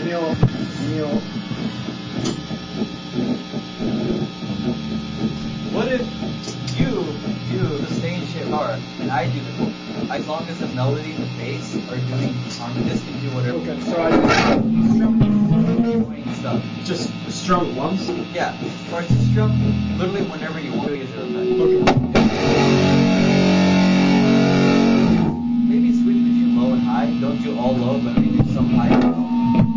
Neil. What if you do the same shit hard and I do the hook? As long as the melody and the bass are doing harmony, this can do whatever. Okay, so I Doing stuff. just strum it once. Yeah, or just strum literally whenever you want. Is there effect? Okay.